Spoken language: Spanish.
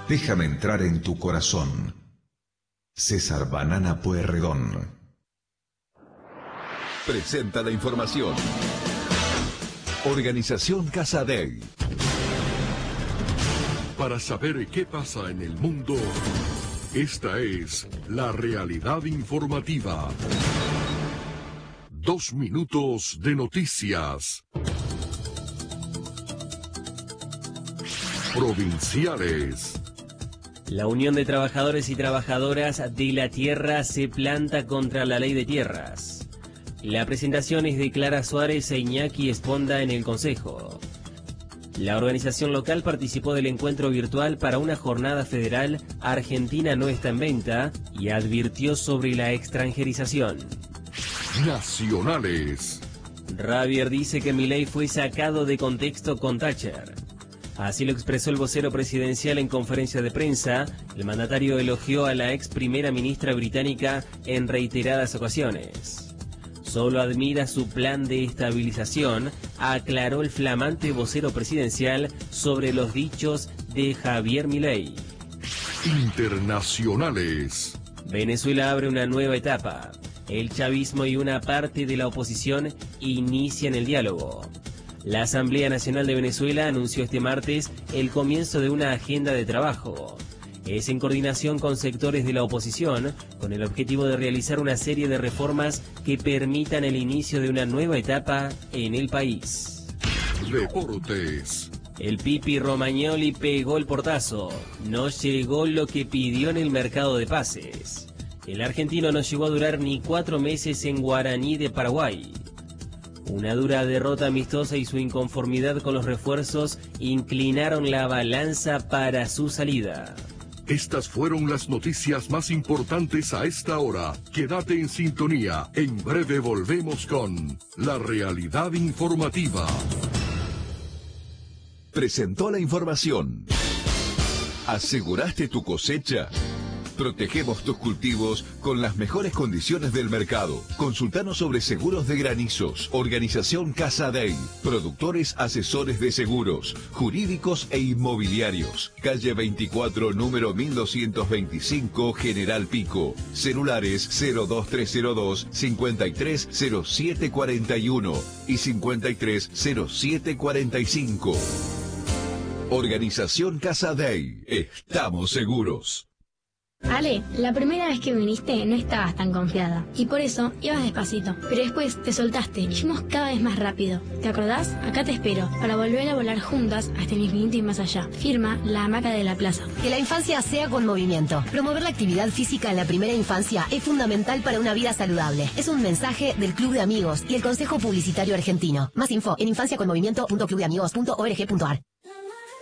Déjame entrar en tu corazón. César Banana Pueyrredón presenta la información. Organización Casa Dei. Para saber qué pasa en el mundo, esta es la realidad informativa. 2 minutos de noticias. Provinciales. La Unión de Trabajadores y Trabajadoras de la Tierra se planta contra la ley de tierras. La presentación es de Clara Suárez e Iñaki Esponda en el Consejo. La organización local participó del encuentro virtual para una jornada federal Argentina no está en venta y advirtió sobre la extranjerización. Nacionales. Rabier dice que Milei fue sacado de contexto con Thatcher. Así lo expresó el vocero presidencial en conferencia de prensa. El mandatario elogió a la ex primera ministra británica en reiteradas ocasiones. Solo admira su plan de estabilización, aclaró el flamante vocero presidencial sobre los dichos de Javier Milei. Internacionales. Venezuela abre una nueva etapa. El chavismo y una parte de la oposición inician el diálogo. La Asamblea Nacional de Venezuela anunció este martes el comienzo de una agenda de trabajo. Es en coordinación con sectores de la oposición, con el objetivo de realizar una serie de reformas que permitan el inicio de una nueva etapa en el país. Deportes. El Pipi Romagnoli pegó el portazo. No llegó lo que pidió en el mercado de pases. El argentino no llegó a durar ni 4 meses en Guaraní de Paraguay. Una dura derrota amistosa y su inconformidad con los refuerzos inclinaron la balanza para su salida. Estas fueron las noticias más importantes a esta hora. Quédate en sintonía. En breve volvemos con la realidad informativa. Presentó la información. ¿Aseguraste tu cosecha? Protegemos tus cultivos con las mejores condiciones del mercado. Consultanos sobre seguros de granizos. Organización Casa Dei. Productores asesores de seguros, jurídicos e inmobiliarios. Calle 24, número 1225, General Pico. Celulares 02302 530741 y 530745. Organización Casa Dei. Estamos seguros. Ale, la primera vez que viniste no estabas tan confiada y por eso ibas despacito, pero después te soltaste y fuimos cada vez más rápido. ¿Te acordás? Acá te espero para volver a volar juntas hasta el infinito y más allá. Firma La Hamaca de la Plaza. Que la infancia sea con movimiento. Promover la actividad física en la primera infancia es fundamental para una vida saludable. Es un mensaje del Club de Amigos y el Consejo Publicitario Argentino. Más info en infanciaconmovimiento.clubdeamigos.org.ar.